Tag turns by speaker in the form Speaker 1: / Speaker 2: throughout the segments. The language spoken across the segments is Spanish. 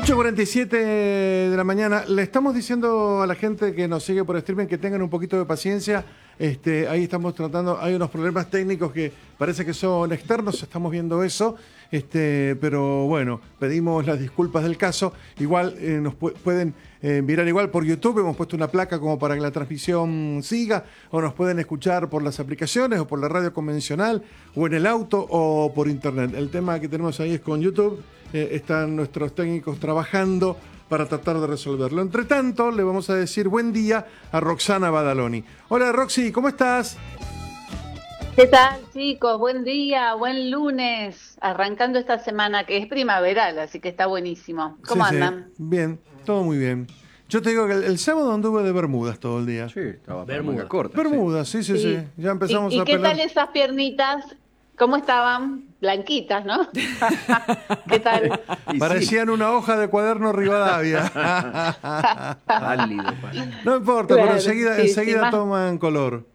Speaker 1: 8:47 de la mañana. Le estamos diciendo a la gente que nos sigue por streaming que tengan un poquito de paciencia. Ahí estamos tratando, hay unos problemas técnicos que parece que son externos, estamos viendo eso. Pero bueno, pedimos las disculpas del caso. Igual nos pueden mirar igual por YouTube, hemos puesto una placa como para que la transmisión siga, o nos pueden escuchar por las aplicaciones o por la radio convencional o en el auto o por internet. El tema que tenemos ahí es con YouTube. Están nuestros técnicos trabajando para tratar de resolverlo. Entre tanto, le vamos a decir buen día a Roxana Badaloni. Hola Roxy, ¿cómo estás?
Speaker 2: ¿Qué tal, chicos? Buen día, buen lunes, arrancando esta semana que es primaveral, así que está buenísimo. ¿Cómo andan?
Speaker 1: Sí. Bien, todo muy bien. Yo te digo que el sábado anduve de bermudas todo el día.
Speaker 3: Sí, estaba bermuda corta.
Speaker 1: Bermudas, sí. Ya empezamos
Speaker 2: ¿Y
Speaker 1: a
Speaker 2: qué
Speaker 1: pelar.
Speaker 2: tal esas piernitas? ¿Cómo estaban? Blanquitas, ¿no? ¿Qué tal?
Speaker 1: Parecían una hoja de cuaderno Rivadavia.
Speaker 3: Pálido.
Speaker 1: No importa,
Speaker 2: Claro,
Speaker 1: pero enseguida toman color.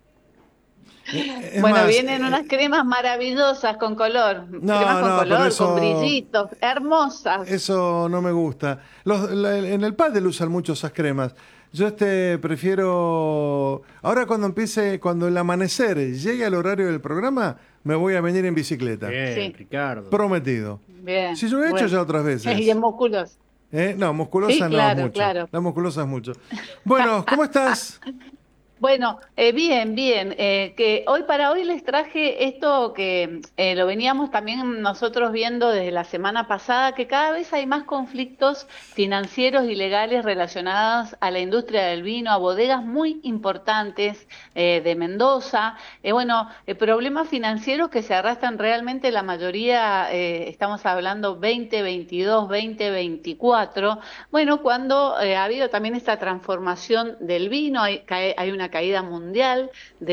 Speaker 2: Bueno,
Speaker 1: más,
Speaker 2: vienen unas cremas maravillosas con color. Cremas con color,
Speaker 1: eso,
Speaker 2: con brillitos, hermosas.
Speaker 1: Eso no me gusta. En el pádel usan mucho esas cremas. Yo prefiero... Ahora cuando el amanecer llegue al horario del programa, me voy a venir en bicicleta.
Speaker 3: Bien,
Speaker 2: Sí.
Speaker 3: Ricardo.
Speaker 1: Prometido.
Speaker 2: Bien.
Speaker 1: Si yo he hecho ya otras veces.
Speaker 2: Y en musculosa.
Speaker 1: No, musculosa
Speaker 2: Sí,
Speaker 1: no
Speaker 2: claro,
Speaker 1: mucho.
Speaker 2: claro.
Speaker 1: La musculosa es mucho. Bueno, ¿cómo estás?
Speaker 2: Bueno, bien. Que para hoy les traje esto que lo veníamos también nosotros viendo desde la semana pasada, que cada vez hay más conflictos financieros y legales relacionados a la industria del vino, a bodegas muy importantes de Mendoza. Problemas financieros que se arrastran realmente la mayoría, estamos hablando 2022, 2024. Bueno, cuando ha habido también esta transformación del vino, hay una caída mundial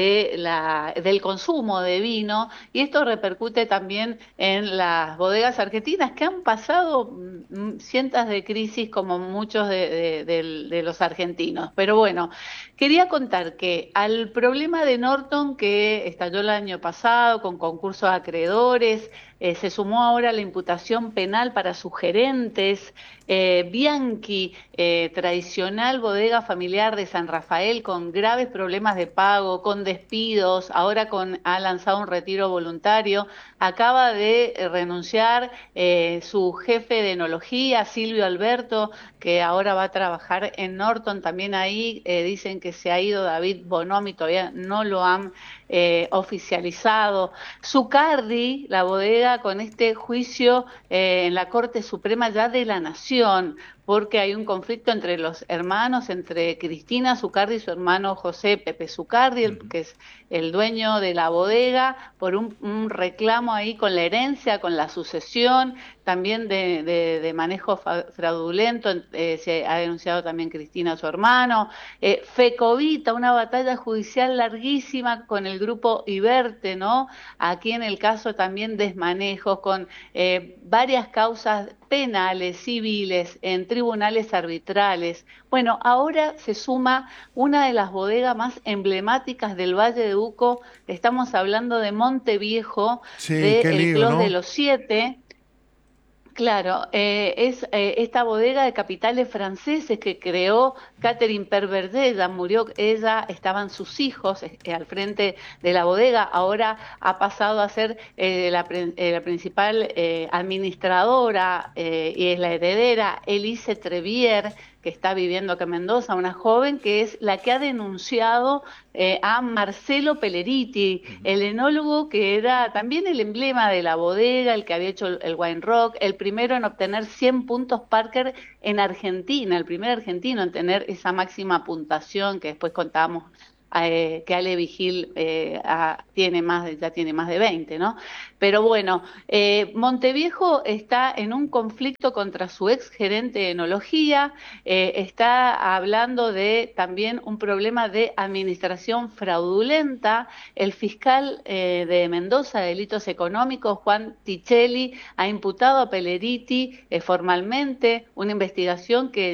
Speaker 2: del consumo de vino, y esto repercute también en las bodegas argentinas que han pasado cientos de crisis como muchos de los argentinos. Pero bueno, quería contar que al problema de Norton que estalló el año pasado con concursos de acreedores, se sumó ahora la imputación penal para sus gerentes. Bianchi, tradicional bodega familiar de San Rafael con graves problemas de pago, con despidos, ahora ha lanzado un retiro voluntario, acaba de renunciar su jefe de enología, Silvio Alberto, que ahora va a trabajar en Norton, también ahí dicen que se ha ido David Bonomi, todavía no lo han oficializado. Zucardi, la bodega, con este juicio en la Corte Suprema ya de la Nación, porque hay un conflicto entre los hermanos, entre Cristina Zucardi y su hermano José Pepe Zucardi, que es el dueño de la bodega, por un reclamo ahí con la herencia, con la sucesión, también de manejo fraudulento. Se ha denunciado también Cristina, su hermano. Fecovita, una batalla judicial larguísima con el grupo Iberte, ¿no? Aquí en el caso también desmanejos con varias causas penales, civiles, en tribunales arbitrales. Bueno, ahora se suma una de las bodegas más emblemáticas del Valle de Uco. Estamos hablando de Monteviejo,
Speaker 1: Sí,
Speaker 2: del Clos
Speaker 1: ¿no?
Speaker 2: de los Siete. Claro, es esta bodega de capitales franceses que creó Catherine Perverdet. Ella murió, estaban sus hijos al frente de la bodega, ahora ha pasado a ser la principal administradora y es la heredera, Elise Trevier, que está viviendo acá en Mendoza, una joven que es la que ha denunciado a Marcelo Pelleriti, el enólogo que era también el emblema de la bodega, el que había hecho el Wine Rock, el primero en obtener 100 puntos Parker en Argentina, el primer argentino en tener esa máxima puntuación que después contábamos. Que Ale Vigil ya tiene más de 20, ¿no? Pero bueno, Monteviejo está en un conflicto contra su ex gerente de enología, está hablando de también un problema de administración fraudulenta. El fiscal de Mendoza de Delitos Económicos, Juan Tichelli, ha imputado a Pelleriti formalmente una investigación que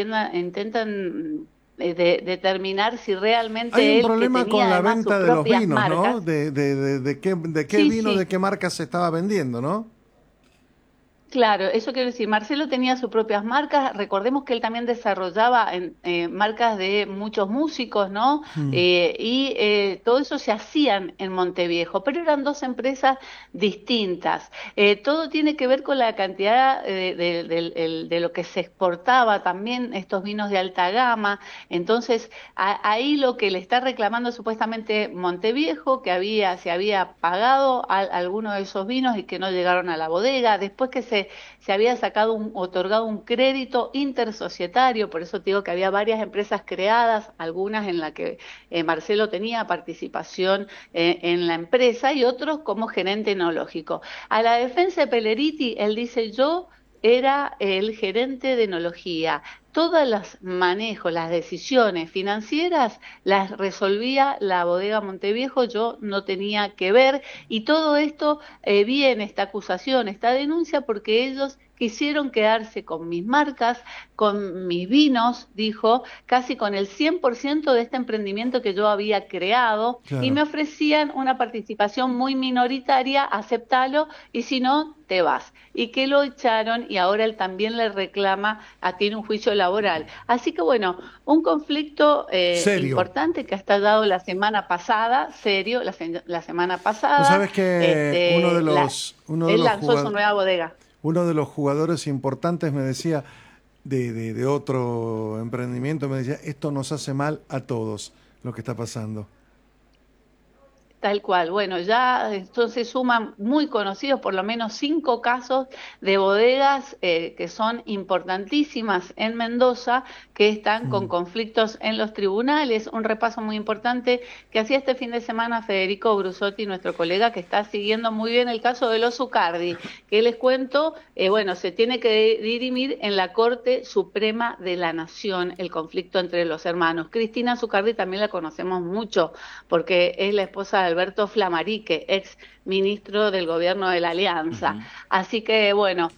Speaker 2: intentan determinar si realmente
Speaker 1: Hay un
Speaker 2: él, que
Speaker 1: problema
Speaker 2: tenía
Speaker 1: con la
Speaker 2: además
Speaker 1: venta
Speaker 2: sus
Speaker 1: de los
Speaker 2: propias
Speaker 1: vinos,
Speaker 2: marcas,
Speaker 1: ¿no? De qué
Speaker 2: Sí,
Speaker 1: vino,
Speaker 2: sí.
Speaker 1: de qué marca se estaba vendiendo, ¿no?
Speaker 2: Claro, eso quiero decir, Marcelo tenía sus propias marcas, recordemos que él también desarrollaba marcas de muchos músicos, ¿no?
Speaker 1: Mm,
Speaker 2: Todo eso se hacían en Monteviejo, pero eran dos empresas distintas. Todo tiene que ver con la cantidad de lo que se exportaba también, estos vinos de alta gama. Entonces, ahí lo que le está reclamando supuestamente Monteviejo, que se había pagado alguno de esos vinos y que no llegaron a la bodega, después que se había otorgado un crédito intersocietario, por eso te digo que había varias empresas creadas, algunas en las que Marcelo tenía participación en la empresa y otros como gerente enológico. A la defensa de Pelleriti, él dice, yo era el gerente de enología. Todos los manejos, las decisiones financieras las resolvía la bodega Monteviejo, yo no tenía que ver, y todo esto viene, esta acusación, esta denuncia, porque ellos quisieron quedarse con mis marcas, con mis vinos, dijo, casi con el 100% de este emprendimiento que yo había creado, y me
Speaker 1: claro.
Speaker 2: ofrecían una participación muy minoritaria, aceptalo, y si no, te vas. Y que lo echaron, y ahora él también le reclama, tiene un juicio laboral. Así que bueno, un conflicto
Speaker 1: Serio.
Speaker 2: importante que ha estallado la semana pasada, serio, la semana
Speaker 1: Vos
Speaker 2: pasada,
Speaker 1: sabés que
Speaker 2: él lanzó su nueva bodega.
Speaker 1: uno de los jugadores importantes me decía, de otro emprendimiento, me decía, esto nos hace mal a todos lo que está pasando.
Speaker 2: Tal cual. Bueno, ya entonces suman muy conocidos, por lo menos 5 casos de bodegas que son importantísimas en Mendoza, que están con
Speaker 1: Mm.
Speaker 2: conflictos en los tribunales. Un repaso muy importante que hacía este fin de semana Federico Brusotti, nuestro colega, que está siguiendo muy bien el caso de los Zucardi, que les cuento, bueno, se tiene que dirimir en la Corte Suprema de la Nación el conflicto entre los hermanos. Cristina Zucardi también la conocemos mucho, porque es la esposa de Alberto Flamarique, ex ministro del gobierno de la Alianza.
Speaker 3: Ujú.
Speaker 2: Así que, bueno,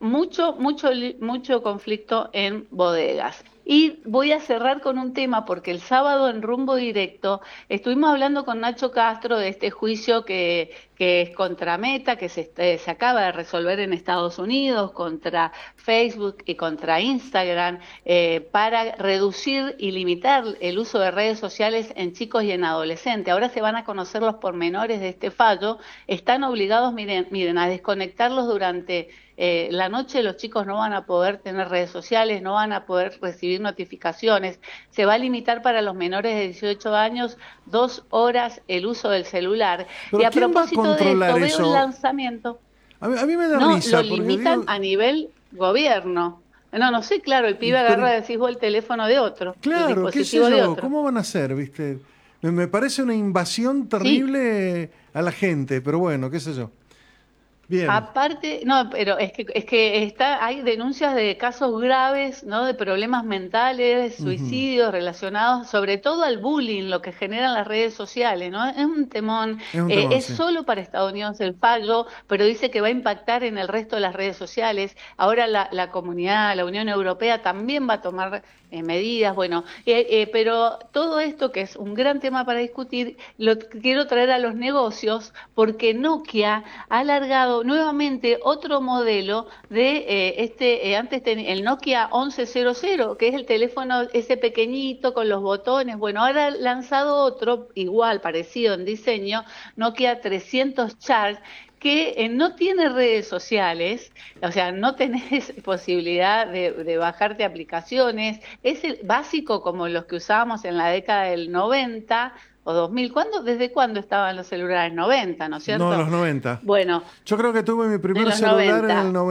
Speaker 2: mucho conflicto en bodegas. Y voy a cerrar con un tema porque el sábado en Rumbo Directo estuvimos hablando con Nacho Castro de este juicio que es contra Meta, que se acaba de resolver en Estados Unidos, contra Facebook y contra Instagram, para reducir y limitar el uso de redes sociales en chicos y en adolescentes. Ahora se van a conocer los pormenores de este fallo. Están obligados, miren, a desconectarlos durante la noche. Los chicos no van a poder tener redes sociales, no van a poder recibir notificaciones. Se va a limitar para los menores de 18 años 2 horas el uso del celular. Y
Speaker 1: Pero
Speaker 2: a
Speaker 1: ¿quién va a
Speaker 2: propósito de
Speaker 1: controlar
Speaker 2: esto, veo el
Speaker 1: eso?
Speaker 2: lanzamiento.
Speaker 1: A mí me da
Speaker 2: No, lo
Speaker 1: risa, porque
Speaker 2: limitan
Speaker 1: digo,
Speaker 2: a nivel gobierno. No sé, claro, el pibe
Speaker 1: pero,
Speaker 2: agarra, decís vos, el teléfono de otro, el
Speaker 1: claro, qué sé
Speaker 2: dispositivo de
Speaker 1: yo,
Speaker 2: otro.
Speaker 1: ¿cómo van a hacer, viste? Me parece una invasión
Speaker 2: Sí.
Speaker 1: terrible a la gente, pero bueno, qué sé yo. Bien.
Speaker 2: Aparte, no, pero es que hay denuncias de casos graves, ¿no? De problemas mentales,
Speaker 1: Ujú.
Speaker 2: suicidios relacionados, sobre todo al bullying, lo que generan las redes sociales, ¿no? Es un temón,
Speaker 1: Es un temón,
Speaker 2: es
Speaker 1: sí.
Speaker 2: solo para Estados Unidos el fallo, pero dice que va a impactar en el resto de las redes sociales. Ahora la comunidad, la Unión Europea también va a tomar medidas, bueno, pero todo esto que es un gran tema para discutir, lo quiero traer a los negocios porque Nokia ha alargado nuevamente otro modelo de el Nokia 1100, que es el teléfono ese pequeñito con los botones. Bueno, ahora ha lanzado otro igual, parecido en diseño, Nokia 300 Charge, que no tiene redes sociales, o sea, no tenés posibilidad de bajarte aplicaciones, es el básico como los que usábamos en la década del 90 o 2000. ¿Desde cuándo estaban los celulares? 90, ¿no es
Speaker 1: No,
Speaker 2: cierto?
Speaker 1: los 90.
Speaker 2: Bueno,
Speaker 1: Yo creo que tuve mi
Speaker 2: en
Speaker 1: primer
Speaker 2: los
Speaker 1: celular en el
Speaker 2: 90.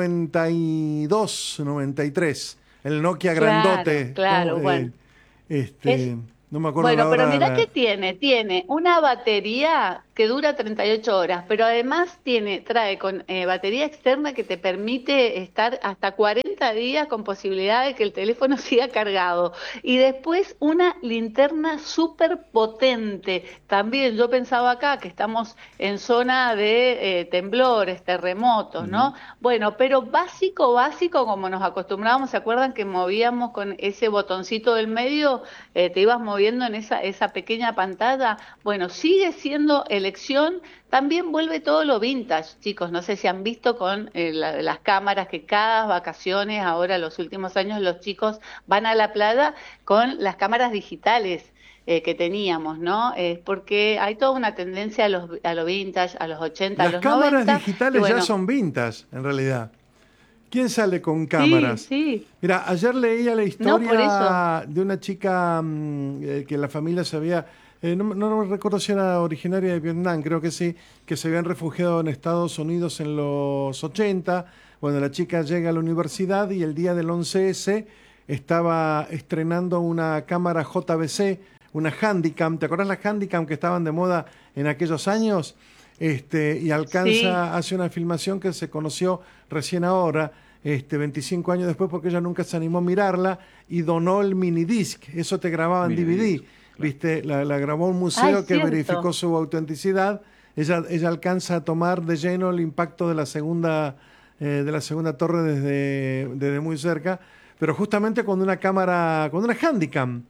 Speaker 1: 92, 93. El Nokia
Speaker 2: Claro,
Speaker 1: grandote.
Speaker 2: claro, bueno. Es,
Speaker 1: No me acuerdo
Speaker 2: Bueno, pero
Speaker 1: ahora.
Speaker 2: mirá que tiene una batería que dura 38 horas, pero además trae con batería externa que te permite estar hasta 40 días con posibilidad de que el teléfono siga cargado. Y después una linterna súper potente. También yo pensaba acá que estamos en zona de temblores, terremotos,
Speaker 1: Ujú.
Speaker 2: ¿no? Bueno, pero básico, como nos acostumbrábamos, ¿se acuerdan que movíamos con ese botoncito del medio? Te ibas moviendo en esa pequeña pantalla. Bueno, sigue siendo el elección, también vuelve todo lo vintage, chicos. No sé si han visto con las cámaras que cada vacaciones, ahora los últimos años, los chicos van a la playa con las cámaras digitales que teníamos, ¿no? Porque hay toda una tendencia a lo vintage, a los 80, a los 90.
Speaker 1: Las cámaras digitales ya son vintage, en realidad. ¿Quién sale con cámaras?
Speaker 2: Sí.
Speaker 1: Mira, ayer leía la historia de una chica que la familia se había... no recuerdo si era originaria de Vietnam, creo que sí, que se habían refugiado en Estados Unidos en los 80. Bueno, la chica llega a la universidad y el día del 11S estaba estrenando una cámara JVC, una Handycam. ¿Te acordás las Handycam que estaban de moda en aquellos años? Y alcanza, hace una filmación que se conoció recién ahora, 25 años después, porque ella nunca se animó a mirarla y donó el minidisc. Eso te grababa en DVD. Claro. ¿Viste? La grabó un museo que verificó su autenticidad. Ella alcanza a tomar de lleno el impacto de la segunda torre desde muy cerca, pero justamente con una cámara, con una Handycam,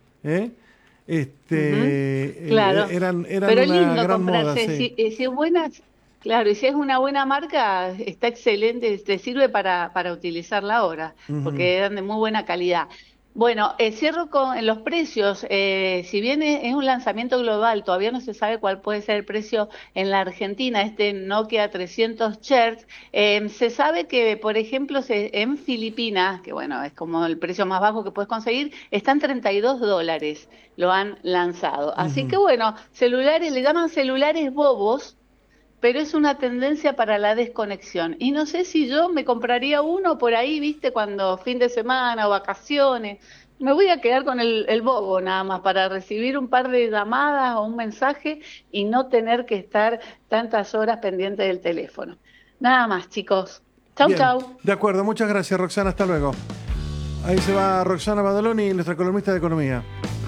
Speaker 2: claro.
Speaker 1: eran
Speaker 2: pero
Speaker 1: una
Speaker 2: lindo
Speaker 1: gran
Speaker 2: comprarse,
Speaker 1: moda, sí.
Speaker 2: si es buena, claro, y si es una buena marca, está excelente, te sirve para utilizarla ahora, porque eran de muy buena calidad. Bueno, cierro con los precios. Si bien es un lanzamiento global, todavía no se sabe cuál puede ser el precio en la Argentina, este Nokia 300 Hz. Se sabe que, por ejemplo, en Filipinas, que bueno, es como el precio más bajo que puedes conseguir, están $32, lo han lanzado. Así que bueno, celulares, le llaman celulares bobos, pero es una tendencia para la desconexión. Y no sé si yo me compraría uno por ahí, viste, cuando fin de semana o vacaciones. Me voy a quedar con el bobo nada más para recibir un par de llamadas o un mensaje y no tener que estar tantas horas pendiente del teléfono. Nada más, chicos. Chau,
Speaker 1: Bien,
Speaker 2: chau.
Speaker 1: de acuerdo, muchas gracias, Roxana. Hasta luego. Ahí se va Roxana Badaloni, nuestra columnista de economía.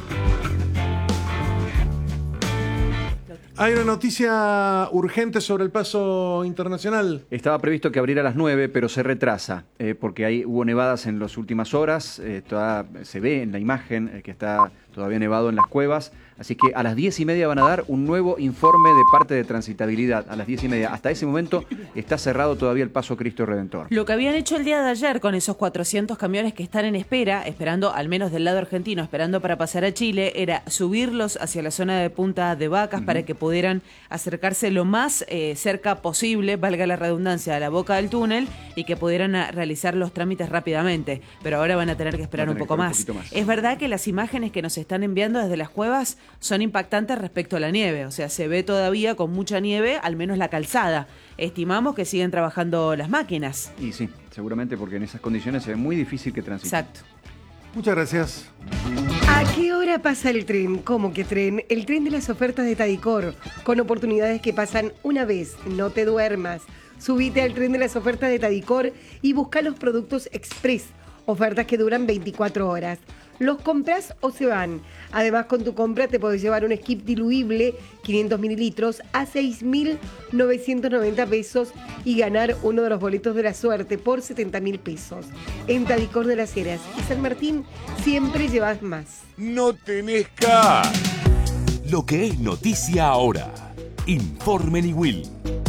Speaker 1: Hay una noticia urgente sobre el paso internacional.
Speaker 3: Estaba previsto que abriera a las 9, pero se retrasa, porque hubo nevadas en las últimas horas. Se ve en la imagen que está todavía nevado en las cuevas. Así que a las 10:30 van a dar un nuevo informe de parte de transitabilidad. A las 10:30. Hasta ese momento está cerrado todavía el paso Cristo Redentor.
Speaker 4: Lo que habían hecho el día de ayer con esos 400 camiones que están en espera, esperando, al menos del lado argentino, esperando para pasar a Chile, era subirlos hacia la zona de Punta de Vacas para que pudieran acercarse lo más cerca posible, valga la redundancia, a la boca del túnel y que pudieran realizar los trámites rápidamente. Pero ahora van a tener que esperar un poco más. Es verdad que las imágenes que nos están enviando desde las cuevas son impactantes respecto a la nieve, o sea, se ve todavía con mucha nieve, al menos la calzada. Estimamos que siguen trabajando las máquinas.
Speaker 3: Y sí, seguramente porque en esas condiciones se ve muy difícil que transiten.
Speaker 4: Exacto.
Speaker 1: Muchas gracias.
Speaker 5: ¿A qué hora pasa el tren? ¿Cómo que tren? El tren de las ofertas de Tadicor, con oportunidades que pasan una vez. No te duermas. Subite al tren de las ofertas de Tadicor y busca los productos express. Ofertas que duran 24 horas. ¿Los compras o se van? Además, con tu compra te podés llevar un skip diluible 500 mililitros a 6.990 pesos y ganar uno de los boletos de la suerte por 70.000 pesos. En Tadicor de las Heras y San Martín siempre llevas más.
Speaker 6: No tenés K. Lo que es noticia ahora. Informe Niwil.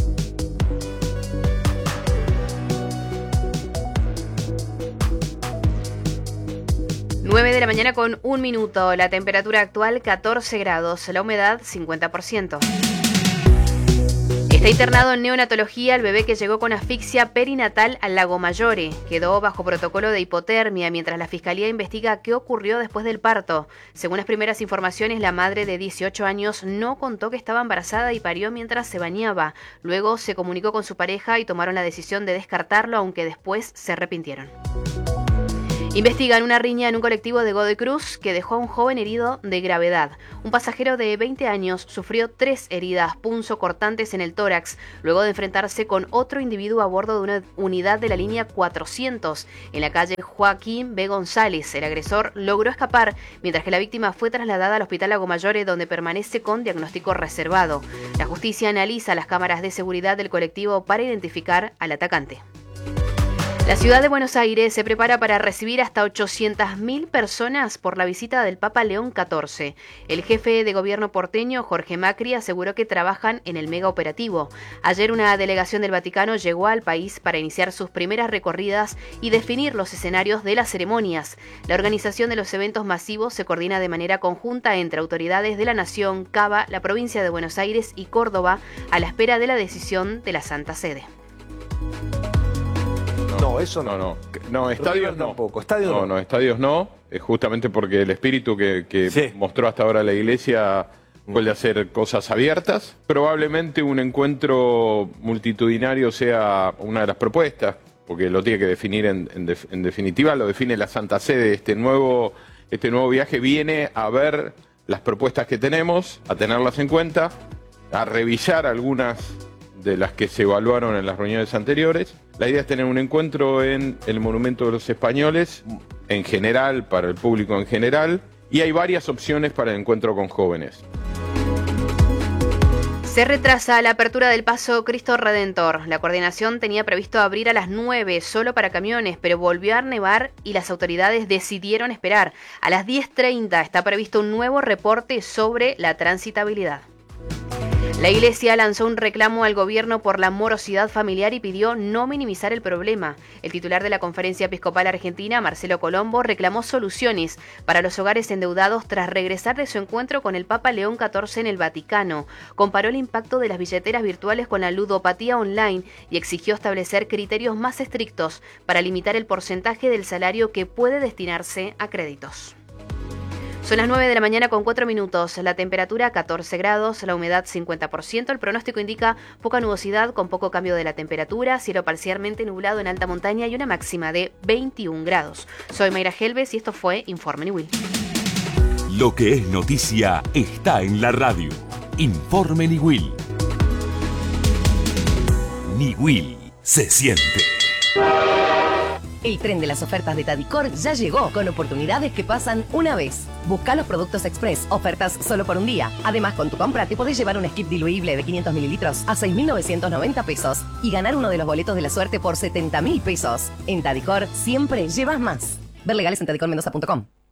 Speaker 7: 9 de la mañana con 1 minuto. La temperatura actual 14 grados. La humedad 50%. Está internado en neonatología el bebé que llegó con asfixia perinatal al Lago Maggiore. Quedó bajo protocolo de hipotermia mientras la fiscalía investiga qué ocurrió después del parto. Según las primeras informaciones, la madre de 18 años no contó que estaba embarazada y parió mientras se bañaba. Luego se comunicó con su pareja y tomaron la decisión de descartarlo, aunque después se arrepintieron. Investigan una riña en un colectivo de Godoy Cruz que dejó a un joven herido de gravedad. Un pasajero de 20 años sufrió 3 heridas punzocortantes en el tórax, luego de enfrentarse con otro individuo a bordo de una unidad de la línea 400 en la calle Joaquín B. González. El agresor logró escapar, mientras que la víctima fue trasladada al Hospital Lago Maggiore, donde permanece con diagnóstico reservado. La justicia analiza las cámaras de seguridad del colectivo para identificar al atacante. La ciudad de Buenos Aires se prepara para recibir hasta 800.000 personas por la visita del Papa León XIV. El jefe de gobierno porteño, Jorge Macri, aseguró que trabajan en el mega operativo. Ayer una delegación del Vaticano llegó al país para iniciar sus primeras recorridas y definir los escenarios de las ceremonias. La organización de los eventos masivos se coordina de manera conjunta entre autoridades de la Nación, Cava, la provincia de Buenos Aires y Córdoba, a la espera de la decisión de la Santa Sede.
Speaker 8: No, eso no.
Speaker 9: No, estadios no.
Speaker 8: Tampoco. Estadios no.
Speaker 9: No, estadios no. Justamente porque el espíritu que
Speaker 8: Sí.
Speaker 9: mostró hasta ahora la Iglesia fue el de hacer cosas abiertas. Probablemente un encuentro multitudinario sea una de las propuestas, porque lo tiene que definir en definitiva, lo define la Santa Sede. Este nuevo viaje viene a ver las propuestas que tenemos, a tenerlas en cuenta, a revisar algunas de las que se evaluaron en las reuniones anteriores. La idea es tener un encuentro en el Monumento de los Españoles, en general, para el público en general, y hay varias opciones para el encuentro con jóvenes.
Speaker 7: Se retrasa la apertura del Paso Cristo Redentor. La coordinación tenía previsto abrir a las 9 solo para camiones, pero volvió a nevar y las autoridades decidieron esperar. A las 10:30 está previsto un nuevo reporte sobre la transitabilidad. La Iglesia lanzó un reclamo al gobierno por la morosidad familiar y pidió no minimizar el problema. El titular de la Conferencia Episcopal Argentina, Marcelo Colombo, reclamó soluciones para los hogares endeudados tras regresar de su encuentro con el Papa León XIV en el Vaticano. Comparó el impacto de las billeteras virtuales con la ludopatía online y exigió establecer criterios más estrictos para limitar el porcentaje del salario que puede destinarse a créditos. Son las 9 de la mañana con 4 minutos, la temperatura 14 grados, la humedad 50%, el pronóstico indica poca nubosidad con poco cambio de la temperatura, cielo parcialmente nublado en alta montaña y una máxima de 21 grados. Soy Mayra Helves y esto fue Informe Niwil.
Speaker 6: Lo que es noticia está en la radio. Informe Niwil. Niwil se siente.
Speaker 10: El tren de las ofertas de Tadicor ya llegó con oportunidades que pasan una vez. Busca los productos express, ofertas solo por un día. Además, con tu compra te podés llevar un skip diluible de 500 mililitros a 6.990 pesos y ganar uno de los boletos de la suerte por 70.000 pesos. En Tadicor siempre llevas más. Ver legales en tadicormendoza.com.